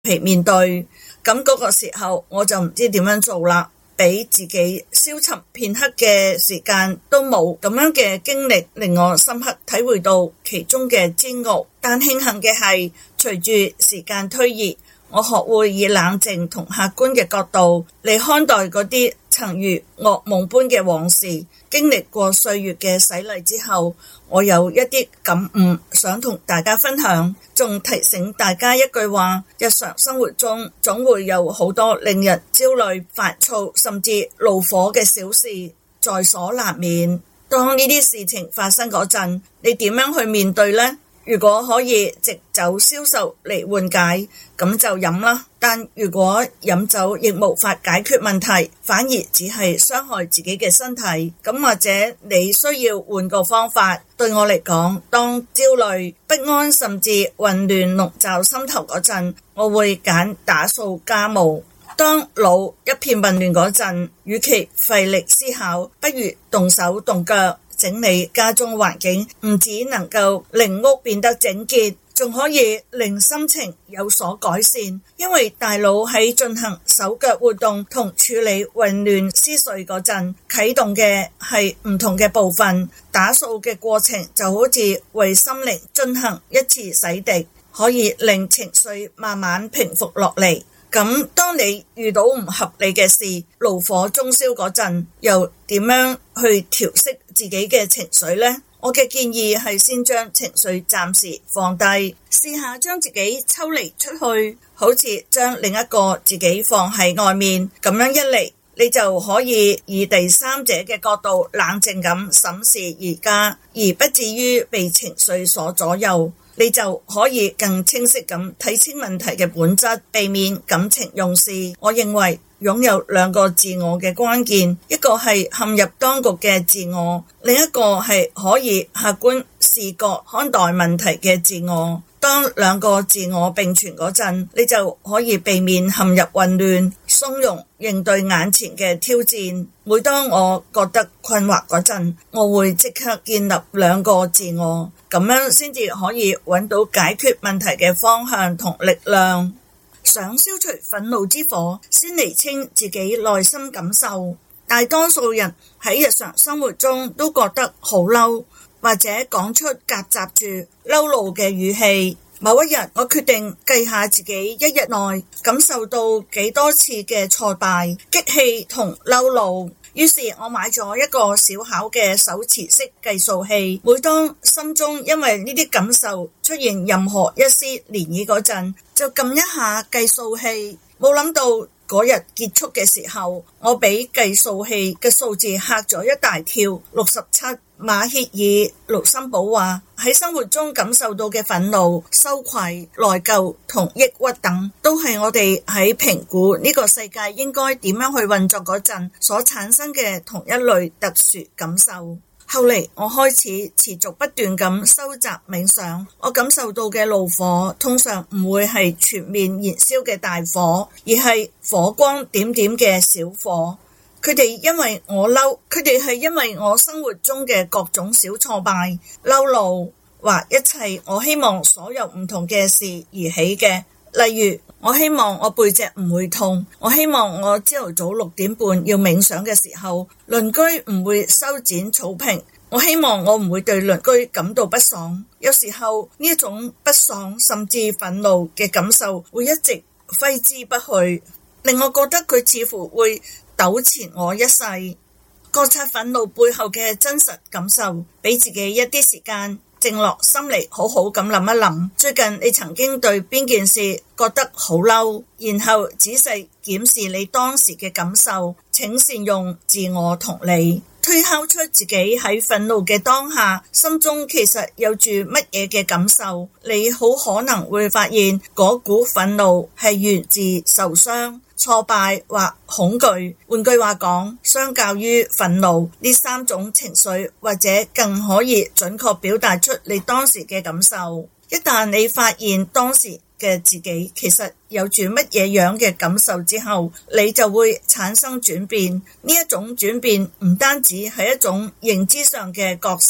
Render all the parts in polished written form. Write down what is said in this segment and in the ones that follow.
皮面對。咁嗰個時候我就唔知點樣做啦，俾自己消沉片刻嘅時間都冇。咁樣嘅經歷令我深刻體會到其中嘅煎熬。但慶幸嘅係，隨住時間推移，我學會以冷靜同客觀嘅角度嚟看待嗰啲曾如噩夢般嘅往事。經歷過歲月嘅洗禮之後，我有一啲感悟想同大家分享，仲提醒大家一句話：日常生活中總會有好多令人焦慮、煩躁甚至怒火嘅小事在所難免。當呢啲事情發生嗰陣，你點樣去面對呢？如果可以藉酒消愁嚟緩解，咁就飲啦。但如果飲酒亦無法解決問題，反而只係傷害自己嘅身體，咁或者你需要換個方法。對我嚟講，當焦慮、不安甚至混亂籠罩心頭嗰陣，我會揀打掃家務。當腦一片混亂嗰陣，與其費力思考，不如動手動腳整理家中環境，唔只能夠令屋變得整潔，仲可以令心情有所改善。因為大腦喺進行手腳活動同處理混亂思緒嗰陣，啟動嘅係唔同嘅部分。打掃嘅過程就好似為心靈進行一次洗滌，可以令情緒慢慢平復落嚟。咁當你遇到唔合理嘅事，怒火中燒嗰陣，又點樣去調適自己嘅情緒呢？我嘅建議係先將情緒暫時放低，試下將自己抽離出去，好似將另一個自己放喺外面。咁樣一嚟，你就可以以第三者嘅角度冷靜咁審視而家，而不至於被情緒所左右。你就可以更清晰咁睇清問題嘅本質，避免感情用事。我認為擁有兩個自我嘅關鍵，一個係陷入當局嘅自我，另一個係可以客觀視覺看待問題嘅自我。當兩個自我並存嗰陣，你就可以避免陷入混亂，從容應對眼前嘅挑戰。每當我覺得困惑嗰陣，我會即刻建立兩個自我，咁樣先至可以揾到解決問題嘅方向同力量。想消除憤怒之火，先釐清自己內心感受。大多數人喺日常生活中都覺得好嬲，或者講出夾雜住嬲怒嘅語氣。某一日，我決定計下自己一日內感受到幾多次嘅挫敗、激氣同嬲怒。於是我買咗一個小巧嘅手持式計數器，每當心中因為呢啲感受出現任何一絲漣漪嗰陣，就撳一下計數器。冇諗到嗰日結束嘅時候，我俾計數器嘅數字嚇咗一大跳，67。馬歇爾·盧森堡話：喺生活中感受到嘅憤怒、羞愧、內疚同抑鬱等，都係我哋喺評估呢個世界應該點樣去運作嗰陣所產生嘅同一類特殊感受。後嚟我開始持續不斷咁收集冥想，我感受到嘅怒火通常唔會係全面燃燒嘅大火，而係火光點點嘅小火。佢哋因為我嬲，佢哋係因為我生活中嘅各種小挫敗、嬲怒或一切我希望所有唔同嘅事而起嘅。例如，我希望我背脊唔會痛，我希望我朝頭早6點半要冥想嘅時候，鄰居唔會修剪草坪，我希望我唔會對鄰居感到不爽。有時候呢一種不爽甚至憤怒嘅感受會一直揮之不去，令我覺得佢似乎會糾纏我一世。覺察憤怒背後嘅真實感受，俾自己一啲時間靜落心嚟，好好咁諗一諗，最近你曾經對邊件事覺得好嬲，然後仔細檢視你當時嘅感受，請善用自我同理，推敲出自己喺憤怒嘅當下心中其實有住乜嘢嘅感受。你好可能會發現嗰股憤怒係源自受傷、挫敗或恐懼。換句話講，相較於憤怒，呢3種情緒或者更可以準確表達出你當時嘅感受。一旦你發現當時嘅自己其實有住乜嘢樣嘅感受之後，你就會產生轉變。呢一種轉變唔單止係一種認知上嘅覺醒，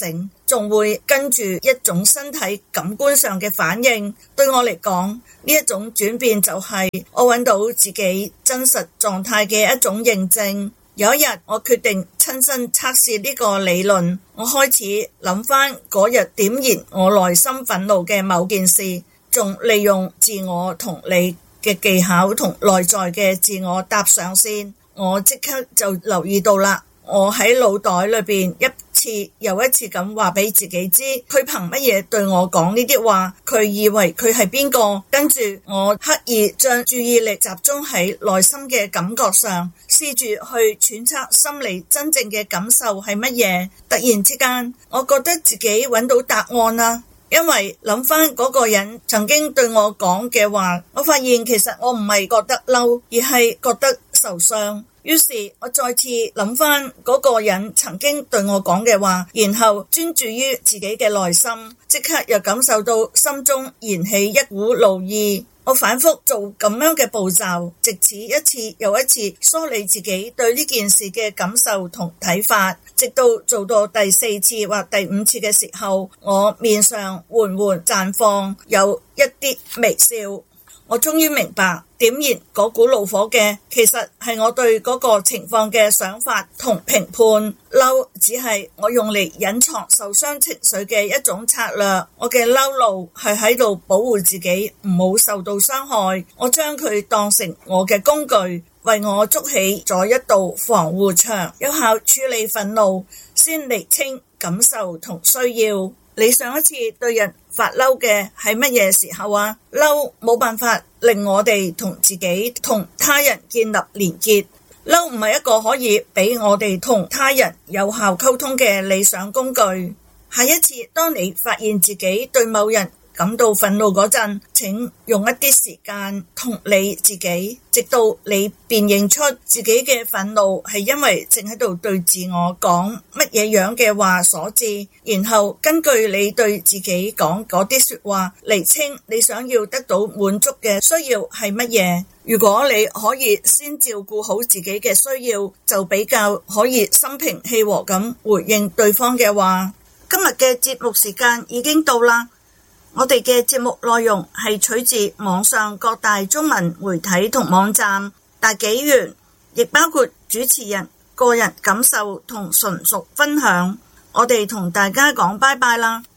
仲會跟住一種身體感官上嘅反應。對我嚟講，呢一種轉變就係我揾到自己真實狀態嘅一種認證。有一日我決定親身測試呢個理論，我開始諗翻嗰日點燃我內心憤怒嘅某件事，仲利用自我同理嘅技巧同內在嘅自我搭上線。我即刻就留意到啦，我喺腦袋裏邊一次又一次咁話俾自己知，佢憑乜嘢對我講呢啲話？佢以為佢係邊個？跟住我刻意將注意力集中喺內心嘅感覺上，試住去揣測心理真正嘅感受係乜嘢。突然之間，我覺得自己揾到答案啦。因為諗翻嗰個人曾經對我講嘅話，我發現其實我唔係覺得嬲，而係覺得受傷。於是我再次諗翻嗰個人曾經對我講嘅話，然後專注於自己嘅內心，即刻又感受到心中燃起一股怒意。我反覆做咁樣嘅步驟，藉此一次又一次梳理自己對呢件事嘅感受同睇法，直到做到第4次或第5次嘅時候，我面上緩緩綻放有一啲微笑。我終於明白，點燃嗰股怒火嘅其實係我對嗰個情況嘅想法同評判。嬲只係我用嚟隱藏受傷情緒嘅一種策略。我嘅嬲怒係喺度保護自己唔好受到傷害。我將佢當成我嘅工具，為我築起咗一道防護牆，有效處理憤怒，先釐清感受同需要。你上一次對人發嬲嘅係乜嘢時候啊？嬲冇辦法令我哋同自己同他人建立連結，嬲唔係一個可以俾我哋同他人有效溝通嘅理想工具。下一次當你發現自己對某人感到憤怒嗰陣，請用一啲時間同理自己，直到你辨認出自己嘅憤怒係因為正喺度對自我講乜嘢樣嘅話所致，然後根據你對自己講嗰啲說話，釐清你想要得到滿足嘅需要係乜嘢。如果你可以先照顧好自己嘅需要，就比較可以心平氣和咁回應對方嘅話。今日嘅節目時間已經到啦。我哋嘅節目內容係取自網上各大中文媒體同網站大紀元，亦包括主持人個人感受同純屬分享。我哋同大家講拜拜啦。